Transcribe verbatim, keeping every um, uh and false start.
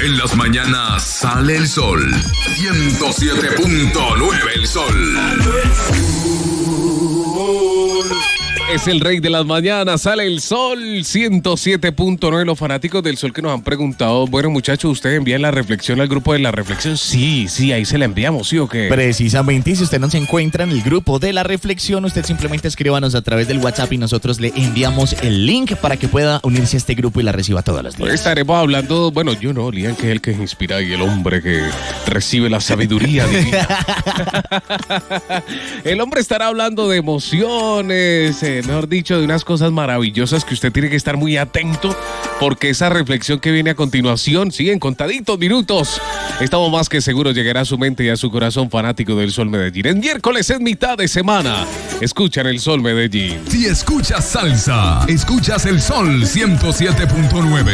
En las mañanas sale el sol. ciento siete punto nueve el sol. Es el rey de las mañanas, sale el sol, ciento siete punto nueve. Los fanáticos del sol que nos han preguntado, bueno, muchachos, ¿ustedes envían la reflexión al grupo de la reflexión? Sí, sí, ahí se la enviamos, ¿sí o qué? Precisamente, y si usted no se encuentra en el grupo de la reflexión, usted simplemente escríbanos a través del WhatsApp y nosotros le enviamos el link para que pueda unirse a este grupo y la reciba todos los días. Hoy estaremos hablando, bueno, yo no, Lian, que es el que inspira y el hombre que recibe la sabiduría divina. El hombre estará hablando de emociones, eh, mejor dicho, de unas cosas maravillosas que usted tiene que estar muy atento, porque esa reflexión que viene a continuación, sí, en contaditos minutos, estamos más que seguros llegará a su mente y a su corazón fanático del Sol Medellín. Es miércoles, es mitad de semana. Escuchan el Sol Medellín. Si escuchas salsa, escuchas el Sol ciento siete punto nueve.